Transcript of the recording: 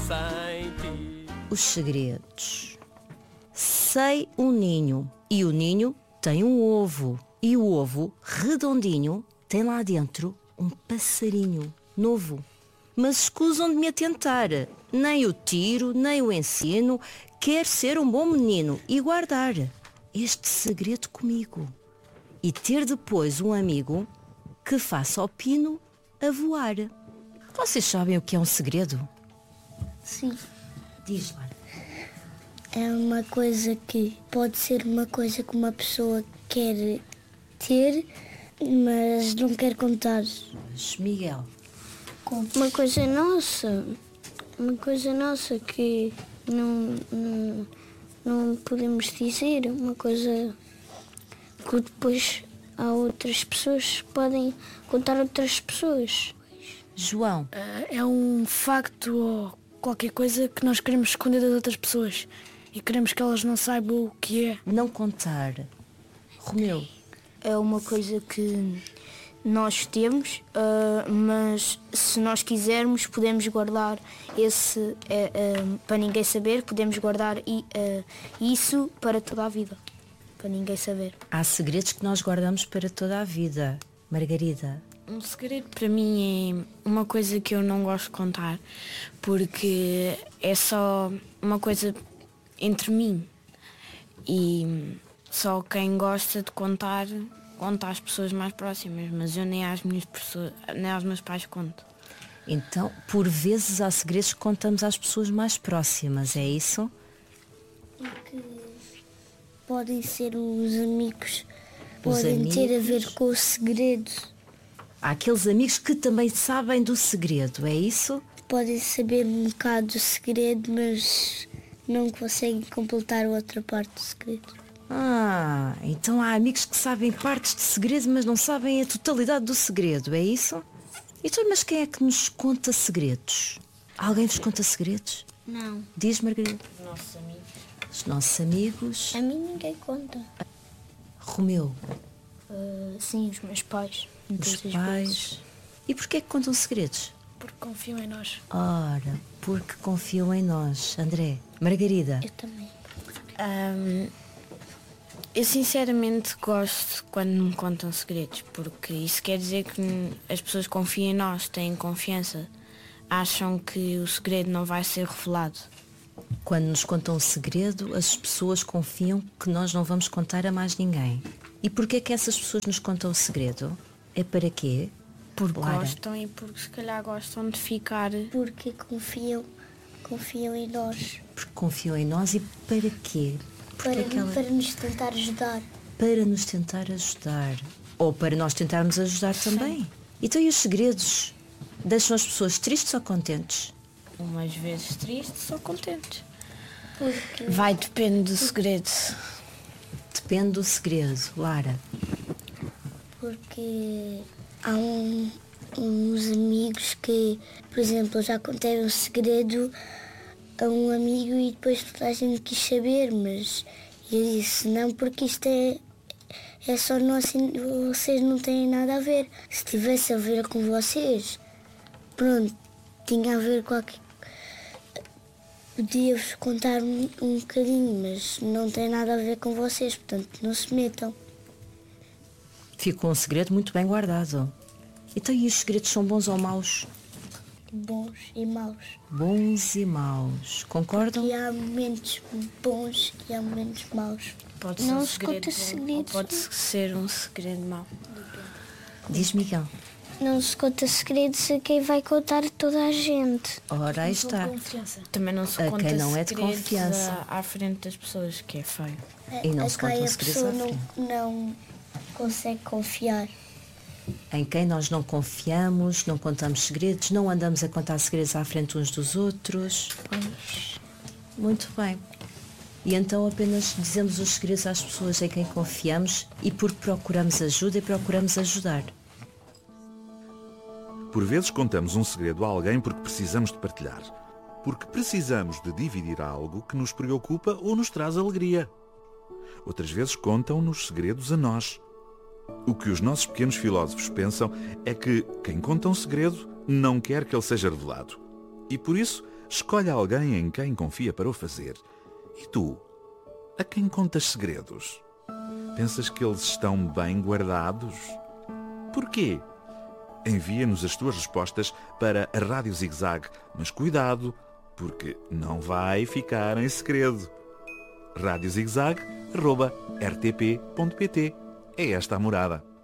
sem ti. Os segredos. Sei um ninho e o ninho tem um ovo e o ovo redondinho tem lá dentro um passarinho novo. Mas escusam de me atentar, nem o tiro, nem o ensino, quer ser um bom menino e guardar este segredo comigo e ter depois um amigo que faça o pino a voar. Vocês sabem o que é um segredo? Sim. Diz, Lara. É uma coisa que pode ser uma coisa que uma pessoa quer ter, mas não quer contar. Mas, Miguel. Uma coisa nossa que não podemos dizer, uma coisa que depois há outras pessoas que podem contar a outras pessoas. João. É um facto ou qualquer coisa que nós queremos esconder das outras pessoas e queremos que elas não saibam o que é. Não contar. Romeu. É uma coisa que nós temos, mas se nós quisermos podemos guardar esse para ninguém saber, podemos guardar isso para toda a vida, para ninguém saber. Há segredos que nós guardamos para toda a vida. Margarida. Um segredo para mim é uma coisa que eu não gosto de contar, porque é só uma coisa entre mim e só quem gosta de conta às pessoas mais próximas, mas eu nem às meus pais conto. Então, por vezes há segredos que contamos às pessoas mais próximas, é isso? Porque podem ser os amigos, podem ter a ver com o segredo. Há aqueles amigos que também sabem do segredo, é isso? Podem saber um bocado do segredo, mas não conseguem completar a outra parte do segredo. Então há amigos que sabem partes de segredo, mas não sabem a totalidade do segredo, é isso? Então, mas quem é que nos conta segredos? Alguém vos conta segredos? Não. Diz, Margarida. Nossos amigos. Os nossos amigos. A mim ninguém conta. Romeu. Sim, os meus pais. Os pais. E porquê é que contam segredos? Porque confiam em nós. Ora, porque confiam em nós. André. Margarida. Eu também. Eu sinceramente gosto quando me contam segredos, porque isso quer dizer que as pessoas confiam em nós, têm confiança, acham que o segredo não vai ser revelado. Quando nos contam um segredo, as pessoas confiam que nós não vamos contar a mais ninguém. E porquê é que essas pessoas nos contam o segredo? É para quê? Porque Lara. gostam e porque se calhar gostam de ficar... Porque confiam em nós. Porque confiam em nós e para quê? Para nos tentar ajudar. Para nos tentar ajudar. Ou para nós tentarmos ajudar também. Então, e os segredos? Deixam as pessoas tristes ou contentes? Umas vezes tristes ou contentes. Porque Vai, depende do segredo. Depende do segredo. Lara. Porque há uns amigos que, por exemplo, eu já contei um segredo a um amigo e depois toda a gente quis saber, mas eu disse não, porque isto é só nosso e vocês não têm nada a ver. Se tivesse a ver com vocês, pronto, tinha a ver qualquer... Podia-vos contar um bocadinho, mas não tem nada a ver com vocês, portanto não se metam. Ficou um segredo muito bem guardado. Então, e os segredos são bons ou maus? Bons e maus. Bons e maus. Concordam? E há momentos bons e há momentos maus. Pode ser Não um se segredo conta bom, segredos. ou pode ser um segredo mau. Diz, Miguel. Não se conta segredos a quem vai contar toda a gente. Ora, aí está. Também não se A conta quem não é de segredos confiança. à frente das pessoas, que é feio. E não se a quem contam a segredos pessoa à frente. não consegue confiar. Em quem nós não confiamos, não contamos segredos, não andamos a contar segredos à frente uns dos outros. Muito bem. E então apenas dizemos os segredos às pessoas em quem confiamos e porque procuramos ajuda e procuramos ajudar. Por vezes contamos um segredo a alguém porque precisamos de partilhar. Porque precisamos de dividir algo que nos preocupa ou nos traz alegria. Outras vezes contam-nos segredos a nós. O que os nossos pequenos filósofos pensam é que quem conta um segredo não quer que ele seja revelado. E por isso Escolhe alguém em quem confia para o fazer. E tu? A quem contas segredos? Pensas que eles estão bem guardados? Porquê? Envia-nos as tuas respostas para a Rádio Zig-Zag, mas cuidado, porque não vai ficar em segredo. radiozigzag@rtp.pt é esta a morada.